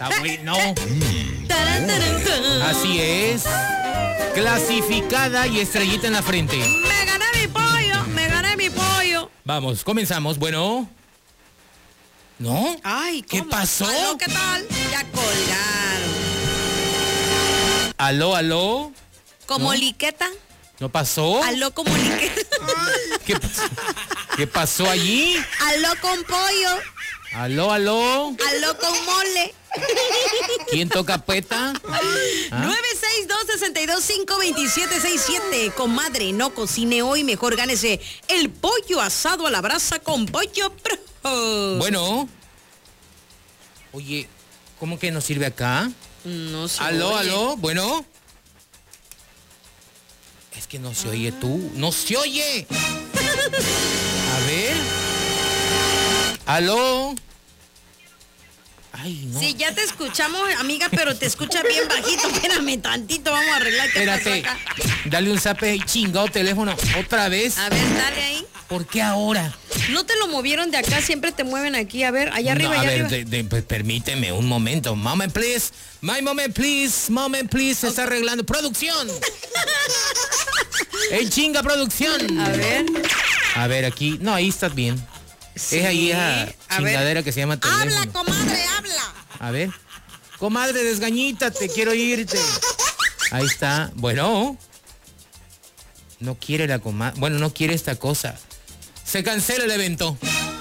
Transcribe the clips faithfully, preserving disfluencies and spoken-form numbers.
Está bueno. Así es. Clasificada y estrellita en la frente. Me gané mi pollo, me gané mi pollo. Vamos, comenzamos. Bueno. ¿No? Ay, ¿qué ¿cómo? pasó? ¿Aló, qué tal? Ya colgaron. ¿Aló, aló? ¿Como ¿No? liqueta? ¿No pasó? ¿Aló como liqueta? ¿Qué, pasó? ¿Qué pasó allí? ¿Aló con pollo? ¿Aló, aló? ¿Aló con mole? ¿Quién toca peta? ¿Ah? nueve seis dos, seis dos cinco, dos siete seis siete. Comadre, no cocine hoy, mejor gánese el pollo asado a la brasa con pollo pro. Bueno. Oye, ¿cómo que nos sirve acá? No sé. ¿Aló, oye. aló? Bueno. Es que no se oye tú. ¡No se oye! A ver. ¿Aló? Ay, no. Sí, ya te escuchamos, amiga, pero te escucha bien bajito. Espérame tantito, vamos a arreglar qué Espérate. pasó acá. Dale un zape y chingado teléfono. ¿Otra vez? A ver, dale ahí. ¿Por qué ahora? No te lo movieron de acá, siempre te mueven aquí. A ver, allá arriba, No, a allá ver, arriba. de- de- pues, permíteme un momento. Moment, please. My moment, please. Moment, please. Se está arreglando. ¡Producción! ¡Ey, chinga, producción! A ver. A ver, aquí. No, ahí estás bien. Sí. Es ahí esa A ver. chingadera que se llama teléfono. Habla, comadre, habla. A ver. Comadre, desgañítate, quiero irte. Ahí está. Bueno. No quiere la comadre. Bueno, no quiere esta cosa. Se cancela el evento.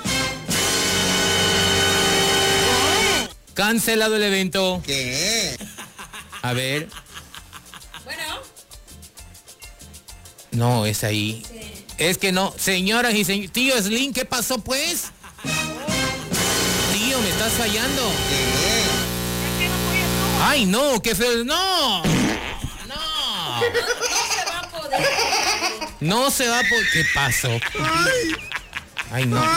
Cancelado el evento. ¿Qué? A ver. Bueno. No, es ahí. Sí. Es que no. Señoras y señores. Tío Slim, ¿qué pasó pues? Tío, me estás fallando. ¿Qué? Ay, no, qué feo. No. No. No se va a poder. No se va por... ¿Qué pasó? Ay, no.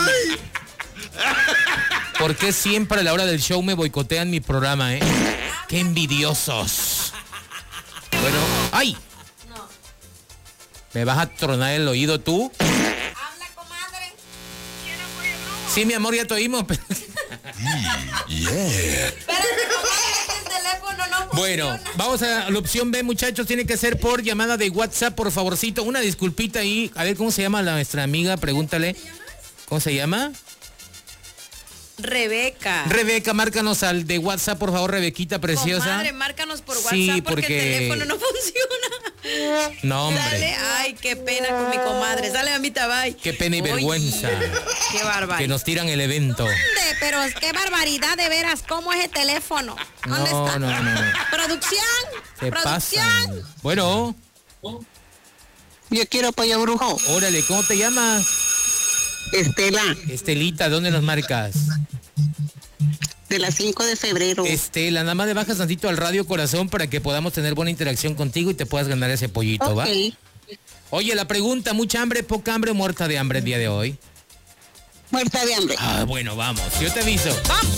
¿Por qué siempre a la hora del show me boicotean mi programa, eh? Qué envidiosos. Bueno, ¡ay! No. ¿Me vas a tronar el oído tú? Habla, comadre. Sí, mi amor, ya te oímos. pero- Espérate, comadre, este teléfono no funciona. Bueno, vamos a la opción B, muchachos. Tiene que ser por llamada de WhatsApp, por favorcito. Una disculpita ahí. A ver, ¿cómo se llama la nuestra amiga? Pregúntale. ¿Cómo se llama? Rebeca. Rebeca, márcanos al de WhatsApp, por favor, Rebequita preciosa. Comadre, márcanos por WhatsApp Sí, porque... porque- el teléfono no funciona. No, hombre. Dale, ay, qué pena con mi comadre. Sale, mamita, bye. Qué pena y Oye, vergüenza. Qué barbaridad. Que nos tiran el evento. ¿Dónde? Pero es qué barbaridad, de veras. ¿Cómo es el teléfono? ¿Dónde No, está? no, no. ¿Producción? Se ¿Producción? pasan. Bueno, Yo quiero pollo brujo. órale, ¿cómo te llamas? Estela, Estelita, ¿dónde nos marcas? de las cinco de febrero. Estela, nada más le bajas tantito al radio corazón para que podamos tener buena interacción contigo y te puedas ganar ese pollito, ¿va? Ok. Oye, la pregunta, ¿mucha hambre, poca hambre o muerta de hambre el día de hoy? Muerta de hambre. Ah, bueno, vamos, yo te aviso. Vamos.